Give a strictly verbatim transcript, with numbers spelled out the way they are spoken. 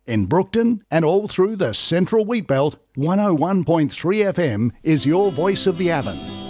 In Brookton and all through the Central Wheatbelt, one oh one point three F M is your voice of the Avon.